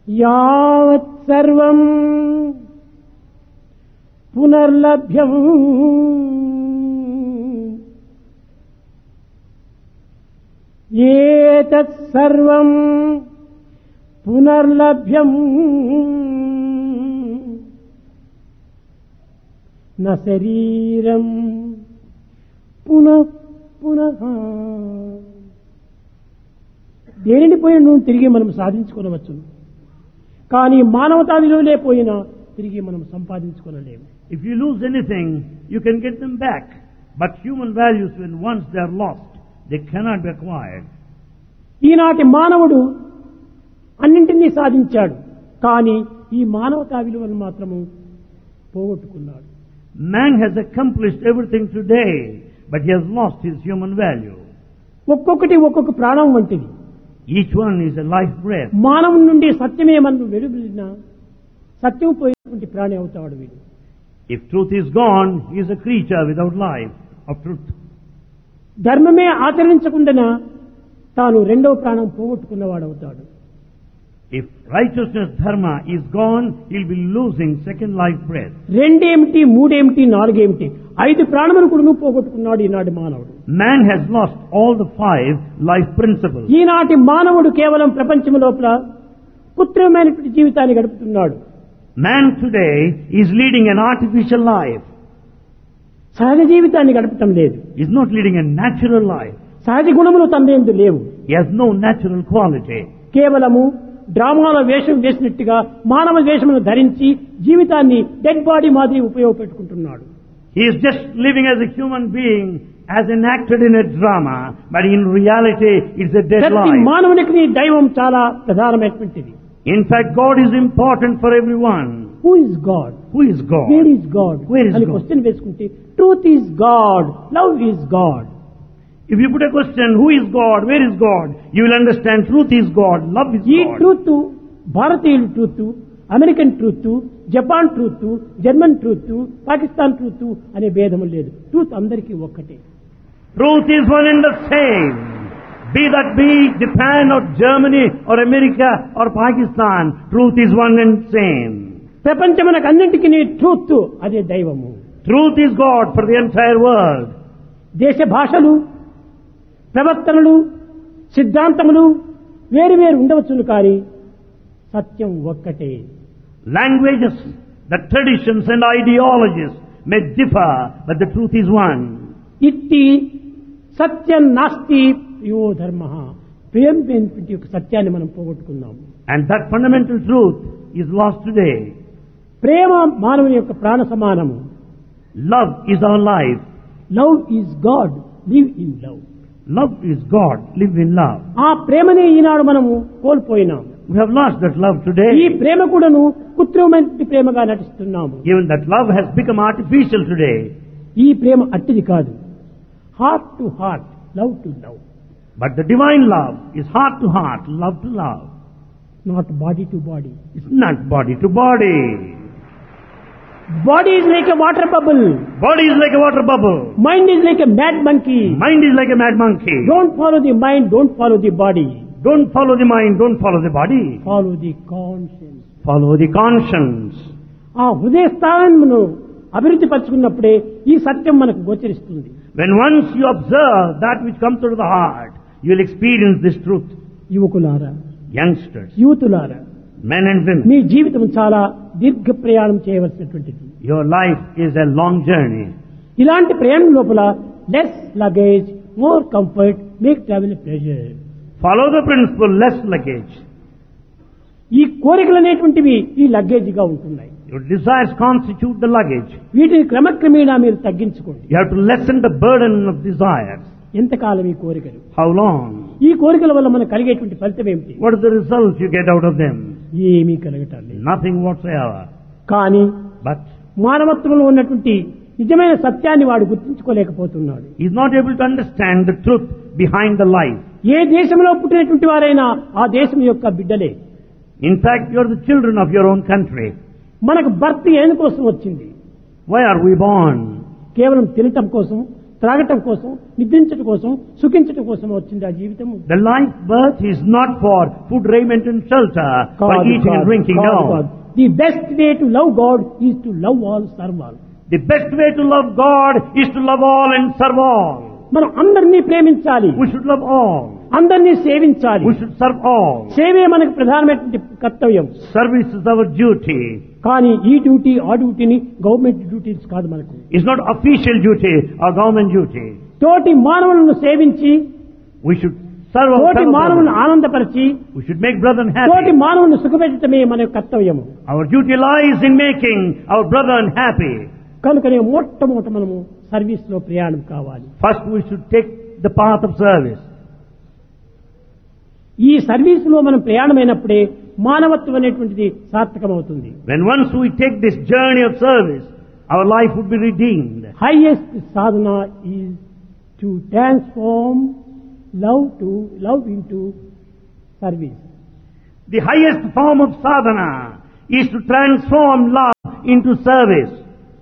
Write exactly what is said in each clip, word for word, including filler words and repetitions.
యావత్ సర్వం పునర్లభ్యం ఏతత్ సర్వం పునర్లభ్యం న శరీరం పునః పునః. దేనిని పోయిన నువ్వు తిరిగి మనం సాధించుకోవచ్చు, కానీ మానవతా విలువలే పోయినా తిరిగి మనం సంపాదించుకోలేము. If you lose anything, you can get them back. But human values, when once they are lost, they cannot be acquired. ఈనాటి మానవుడు అన్నింటినీ సాధించాడు, కానీ ఈ మానవతా విలువను మాత్రము పోగొట్టుకున్నాడు. Man has accomplished everything today, but he has lost his human value. ఒక్కొక్కటి ఒక్కొక్క ప్రాణం వంటిది. Each one is a life breath. మానవుని నుండి సత్యమే మనం వెలువడినా సత్యం పోయినటువంటి ప్రాణి అవుతాడు వీడు. If truth is gone, he is a creature without life of truth. ధర్మమే ఆచరించకుండా తాను రెండవ ప్రాణం పోగొట్టుకున్నవాడు అవుతాడు. If righteousness, dharma, is gone, he will be losing second life breath. రెండేమిటి, మూడేమిటి, నాలుగేమిటి, ఐదు ప్రాణములు కూడా పోగొట్టుకున్నాడు ఈనాటి మానవుడు. Man has lost all the five life principles. ఈనాటి మానవుడు కేవలం ప్రపంచం లోపల కృత్రిమమైనటువంటి జీవితాన్ని గడుపుతున్నాడు. Man today is leading an artificial life. సహజ జీవితాన్ని గడపటం లేదు. He is not leading a natural life. సహజ గుణములు తనయందు లేవు. He has no natural quality. కేవలము డ్రామాల వేషం వేసినట్టుగా మానవ వేషమును ధరించి జీవితాన్ని డెడ్ బాడీ మాదిరి ఉపయోగపెట్టుకుంటున్నాడు. He is just living as a human being, as enacted in a drama, but in reality it's a dead ప్రతి life. మానవునికి దైవం చాలా ప్రధానమైనటువంటిది. In fact, God is important for everyone. Who is God? Who is God? Where is God? Where is అని God? Question వేసుకుంటే truth is God, love is God. If you put a question, who is God, where is God, you will understand truth is God, love is ఈ God. Truth భారతీయుల truth, American truth, Japan truth, German truth, Pakistan truth అనే భేదము లేదు. Truth అందరికీ ఒక్కటే. Truth is one and the same. Be that be Japan or Germany or America or Pakistan, truth is one and same. ప్రపంచమునకు అన్నింటికి truth అదే దైవము. Truth is God for the entire world. దేశ భాషలు, ప్రవర్తనలు, సిద్ధాంతములు వేరు వేరు ఉండవచ్చును, కానీ సత్యం ఒక్కటే. Languages, the traditions and ideologies may differ, but the truth is one. ఇట్టి సత్యం నాస్తి యో ధర్మ, ప్రేమ యొక్క సత్యాన్ని మనం పోగొట్టుకున్నాం. And that fundamental truth is lost today. ప్రేమ మానవుని యొక్క ప్రాణ సమానము. Love is our life. Love is God, live in love. Love is God, live in love. ఆ ప్రేమనే ఈనాడు మనము కోల్పోయినాం. We have lost that love today. ఈ ప్రేమ కూడాను కృత్రిమమైన ప్రేమగా నటిస్తున్నాము. Even that love has become artificial today. ఈ ప్రేమ అట్టిది కాదు. Heart to heart, love to love. But the divine love is heart to heart, love to love. Not body to body. It's not body to body. Body is like a water bubble. Body is like a water bubble. Mind is like a mad monkey. Mind is like a mad monkey. Don't follow the mind, don't follow the body. Don't follow the mind, don't follow the body. Follow the conscience. Follow the conscience. ఆ హృదయ స్థానమును అభివృద్ధి పరుచుకున్నప్పుడే ఈ సత్యం మనకు గోచరిస్తుంది. When once you observe that which comes out of the heart, you will experience this truth. యువకులారా, Youngsters, యూతులారా, men and women, మీ జీవితం చాలా దీర్ఘ ప్రయాణం చేయవలసినటువంటిది. your life is a long journey. ఇలాంటి ప్రయాణం లోపల less luggage, more comfort, make travel pleasure. Follow the principle, less luggage. ఈ కోరికలు అనేటువంటివి ఈ లగేజ్గా ఉంటున్నాయి. Your desires constitute the luggage. వీటిని క్రమక్రమేణా మీరు తగ్గించుకోండి. You have to lessen the burden of desires. ఎంతకాలం ఈ కోరికలు? How long? ఈ కోరికల వల్ల మనకు కలిగేటువంటి ఫలితం ఏమిటి? What is the result you get out of them? ఏమీ కలగటం లేదు. Nothing whatsoever. కానీ But మానవత్వంలో ఉన్నటువంటి నిజమైన సత్యాన్ని వాడు గుర్తించుకోలేకపోతున్నాడు. he is not able to understand the truth behind the life. ఏ దేశంలో పుట్టినటువంటి వారైనా ఆ దేశం యొక్క బిడ్డలే. In fact, you are the children of your own country. మనకు బర్త్ ఎందుకోసం వచ్చింది? Why are we born? కేవలం తినటం కోసం, త్రాగటం కోసం, నిద్రించటం కోసం, సుఖించటం కోసం వచ్చింది ఆ జీవితము. The life birth is not for food, raiment and shelter, for కాదు, eating and కాదు, drinking. కాదు, No. కాదు. The best way to love God is to love all, serve all. The best way to love God is to love all and serve all. మనం అందరినీ ప్రేమించాలి, We should love all. అందరినీ సేవించాలి. We should serve all. సేవే మనకు ప్రధానమైనటువంటి కర్తవ్యం. Service is our duty. కానీ ఈ డ్యూటీ ఆ డ్యూటీని గవర్నమెంట్ డ్యూటీస్ కాదు మనకు. It's not official duty or government duty. తోటి మానవులను సేవించి, We should serve our తోటి fellow మానవులను brothers. ఆనందపరిచి, We should make brethren తోటి happy. మానవులను సుఖపెట్టడమే మన యొక్క కర్తవ్యము. Our duty lies in making our brethren happy. కనుకనే మొట్టమొదట మనము సర్వీస్ లో ప్రయాణం కావాలి. First we should take the path of service. ఈ సర్వీస్ లో మనం ప్రయాణమైనప్పుడే మానవత్వం అనేటువంటిది సార్థకమవుతుంది. When once we take this journey of service, our life would be redeemed. Highest Sadhana is to transform love to love into service. The highest form of sadhana is to transform love into service.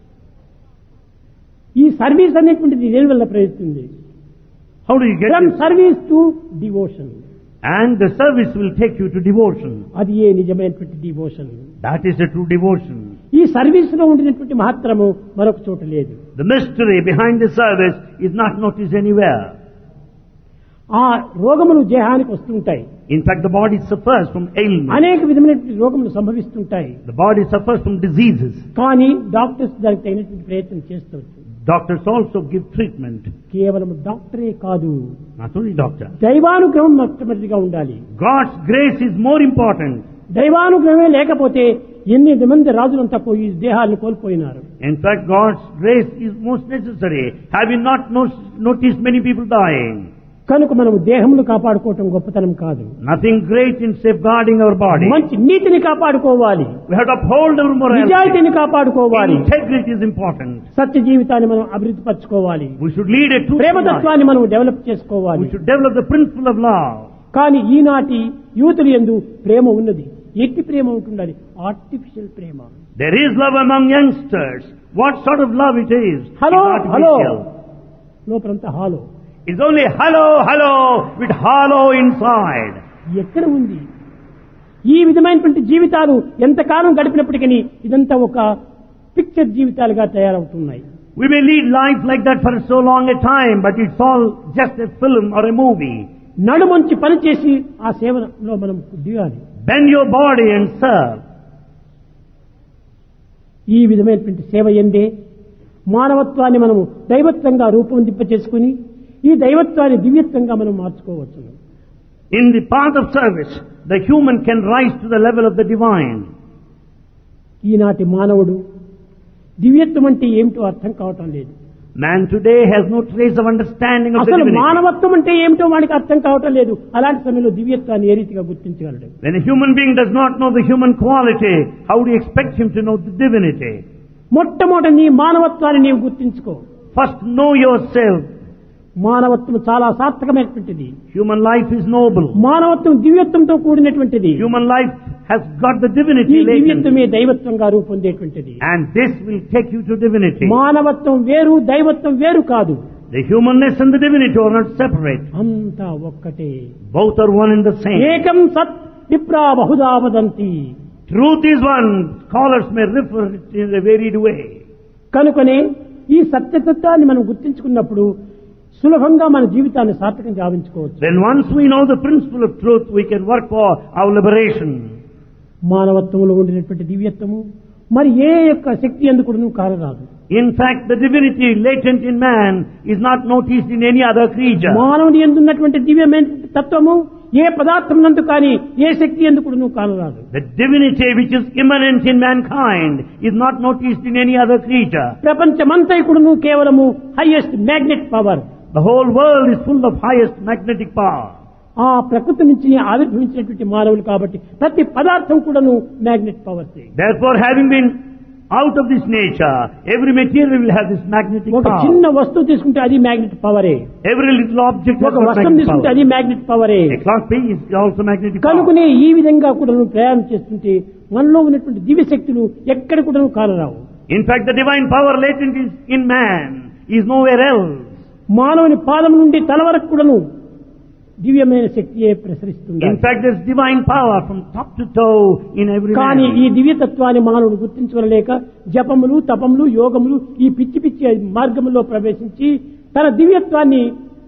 ఈ service అనేటువంటిది దేని వల్ల ప్రయత్నిస్తుంది? How do you get from this? Service to devotion. And the service will take you to devotion. అది ఏ నిజమైనటువంటి devotion. That is the true devotion. ఈ service లో ఉండినటువంటి మహత్తరము మరొక చోట లేదు. The mystery behind the service is not noticed anywhere. ఆ రోగములు దేహానికి వస్తుంటాయి. In fact, the body suffers from ailments. అనేక విధమైనటువంటి రోగములు సంభవిస్తుంటాయి. The body suffers from diseases. కానీ డాక్టర్స్ దానికి తగినటువంటి ప్రయత్నం చేస్తవచ్చు. Doctors also give treatment. కేవలం డాక్టరే కాదు, Not only doctor. దైవానుగ్రహం మొట్టమొదటిగా ఉండాలి. God's grace is more important. దైవానుగ్రహమే లేకపోతే ఎనిమిది మంది రాజులంతా పోయి దేహాలను కోల్పోయినారు. In fact, God's grace is most necessary. Have you not no- noticed many people dying? కనుక మనం దేహమును కాపాడుకోవటం గొప్పతనం కాదు. Nothing great in safeguarding our body. మంచి నీతిని కాపాడుకోవాలి, We have to uphold our morality. నిజాయితీని కాపాడుకోవాలి, Integrity is important. సత్య జీవితాన్ని మనం అభివృద్ధి పరచుకోవాలి, We should lead a truthful life. ప్రేమతత్వాన్ని మనం డెవలప్ చేసుకోవాలి. We should develop the principle of love. కానీ ఈనాటి యువతులు యందు ప్రేమ ఉన్నది. ఎట్టి ప్రేమ ఉంటుండాలి? Artificial Prema. There is love among youngsters. What sort of love it is? Hello It's hello, artificial. లోపలంతా hollow. It's only hello, hello with hollow inside. ఎక్కడ ఉంది ఈ విధమైనటువంటి జీవితాలు? ఎంతకాలం గడిపినప్పటికీ ఇదంతా ఒక పిక్చర్ జీవితాలుగా తయారవుతున్నాయి. We may lead life like that for so long a time, but it's all just a film or a movie. నడుమంచి పనిచేసి ఆ సేవలో మనం దిగాలి. Bend your body and serve. ఈ విధమైనటువంటి సేవ ఎందే మానవత్వాన్ని మనము దైవత్వంగా రూపొందింప చేసుకుని ఈ దైవత్వాన్ని దివ్యత్వంగా మనం మార్చుకోవచ్చు. In the path of service, the human can rise to the level of the divine. ఈనాటి మానవుడు దివ్యత్వం అంటే ఏమిటో అర్థం కావటం లేదు. Man today has no trace of understanding of the అసలు divinity. మానవత్వం అంటే ఏమిటో వాడికి అర్థం కావటం లేదు. అలాంటి సమయంలో దివ్యత్వాన్ని ఏ రీతిగా గుర్తించగలడు? When a human being does not know the human quality, how do you expect him to know the divinity? మొట్టమొదటి నీ మానవత్వాన్ని నీవు గుర్తించుకో. First know yourself. మానవత్వం చాలా సార్థకమైనటువంటిది. Human life is noble. మానవత్వం దివ్యత్వంతో కూడినటువంటిది. Human life has got the ఈ divinity latent. దివ్యత్వమే దైవత్వంగా రూపొందేటువంటిది. And this will take you to divinity. మానవత్వం వేరు, దైవత్వం వేరు కాదు. The humanness and the divinity are not separate. అంతా ఒక్కటే. Both are one and the same. ఏకం సత్ విప్రా Bahuda వదంతి. Truth is one. Scholars may refer it in a varied way. కనుకనే ఈ సత్యతత్వాన్ని మనం గుర్తించుకున్నప్పుడు సులభంగా మన జీవితాన్ని సార్థకం గావించుకోవచ్చు. Then once we know the principle of truth, we can work for our liberation. మానవత్వంలో ఉండినటువంటి దివ్యత్వము మరి ఏ యొక్క శక్తి ఎందుకు కారరాదు. In fact, the divinity latent in man is not noticed in any other creature. మానవుని ఎందున్నటువంటి దివ్యమైన తత్వము ఏ పదార్థం నందు కానీ ఏ శక్తి ఎందుకు కానరాదు. The divinity which is immanent in mankind is not noticed in any other creature. ప్రపంచమంతైకుడును కేవలము highest magnet power. The whole world is full of highest magnetic power. ఆ ప్రకృతి నుంచి ఆవిర్భవించినటువంటి మానవులు కాబట్టి ప్రతి పదార్థం కూడాను magnet power. Therefore, having been out of this nature, every material will have this magnetic ఒక power. చిన్న వస్తువు తీసుకుంటే అది magnet పవరే. Every little object has ఒక got వస్తువు magnetic తీసుకుంటే power. అది magnet పవరే. A clock piece is also magnetic power. కనుకనే ఈ విధంగా కూడా ప్రయాణం చేస్తుంటే మనలో ఉన్నటువంటి దివ్య శక్తులు ఎక్కడ కూడా కానరావు. In fact, the divine power latent is in man is nowhere else. మానవుని పాదం నుండి తల వరకు కూడాను దివ్యమైన శక్తియే ప్రసరిస్తుంది. In fact, there's divine power from top to toe in every కానీ man. ఈ దివ్యతత్వాన్ని మానవుడు గుర్తించుకోలేక జపములు తపములు యోగములు ఈ పిచ్చి పిచ్చి మార్గములో ప్రవేశించి తన దివ్యత్వాన్ని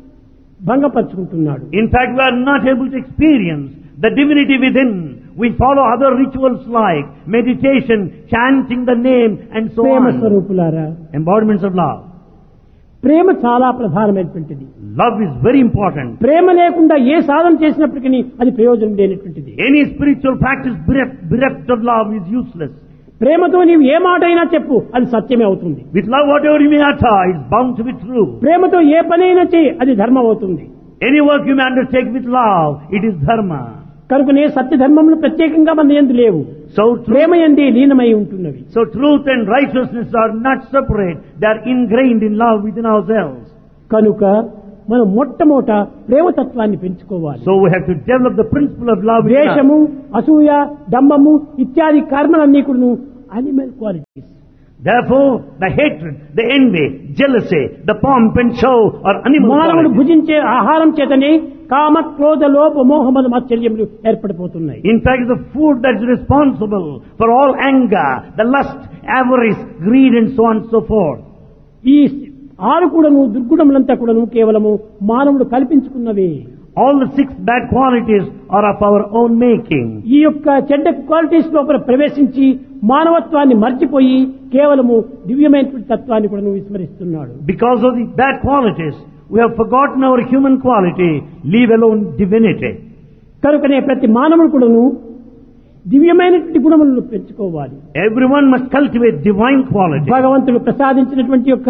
భంగపరుచుకుంటున్నాడు. In fact, we are not able to experience the divinity within. We follow other rituals like meditation, chanting the name and so Prema on. స్వరూపులారా, Embodiments of love. ప్రేమ చాలా ప్రధానమైనటువంటిది. Love is very important. ప్రేమ లేకుండా ఏ సాధన చేసినప్పటికీ అది ప్రయోజనం లేనటువంటిది. Any spiritual practice bereft, bereft of love is useless. ప్రేమతో నీవు ఏ మాట అయినా చెప్పు, అది సత్యమే అవుతుంది. With love, whatever you may utter is bound to be true. ప్రేమతో ఏ పనైనా చేయి, అది ధర్మం అవుతుంది. Any work you may undertake with love, it is dharma. కనుకనే సత్య ధర్మములు ప్రత్యేకంగా మన యందు లేవు. So ప్రేమ truth, యందే లీనమై ఉంటున్నవి. so truth and righteousness are not separate. They are ingrained in love within ourselves. కనుక మనం మొట్టమొదట ప్రేమతత్వాన్ని పెంచుకోవాలి. So we have to develop the principle of love within us. ద్వేషము, అసూయ, డంబము ఇత్యాది కర్మలన్నీ కూడా animal qualities. Therefore, the hatred, the envy, jealousy, the pomp and show are animal మానవుడు qualities. భుజించే ఆహారం చేతనే కామ క్రోధ లోభ మోహమద మాత్సర్యములు ఏర్పడిపోతున్నాయి. In fact, the food that is responsible for all anger, the lust, avarice, greed and so on and so forth. ఈ ఆరు కూడాను దుర్గుణములంతా కూడాను కేవలము మానవుడు కల్పించుకున్నవే. All the six bad qualities are of our own making. ఈ యొక్క చెడ్డ క్వాలిటీస్ లోపల ప్రవేశించి మానవత్వాన్ని మర్చిపోయి కేవలము దివ్యమైనటువంటి తత్వాన్ని కూడా విస్మరిస్తున్నాడు. Because of the bad qualities, we have forgotten our human quality, leave alone divinity. కనుకనే ప్రతి మానవుడు కూడాను దివ్యమైనటువంటి గుణములను పెంచుకోవాలి. Everyone must cultivate divine quality. భగవంతుడు ప్రసాదించినటువంటి యొక్క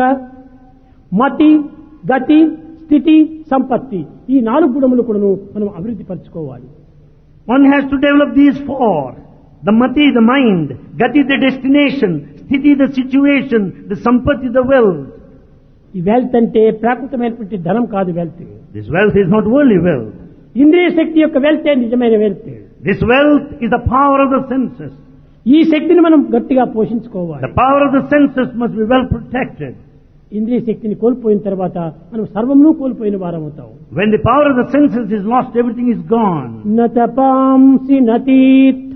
మతి, గతి, స్థితి, సంపత్తి ఈ నాలుగు గుణములు కూడాను మనం అభివృద్ధి పరచుకోవాలి. One has to develop these four. The mati, the mind, gati, the destination, sthiti, the situation, the sampati, the wealth. ఈ వెల్త్ అంటే ప్రాకృతమైనటువంటి ధనం కాదు. Wealth This wealth is not worldly wealth. ఇంద్రియ శక్తి యొక్క వెల్తే నిజమైన wealth. This wealth is the power of the senses. ఈ శక్తిని మనం గట్టిగా పోషించుకోవాలి. The power of the senses must be well protected. ఇంద్రియ శక్తిని కోల్పోయిన తర్వాత మనం సర్వమును కోల్పోయిన వారం అవుతాం. When the power of the senses is lost, everything is gone. నతపాంసి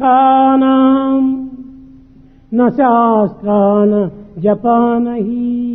నతీర్థానాం న శాస్త్రాన జపానహి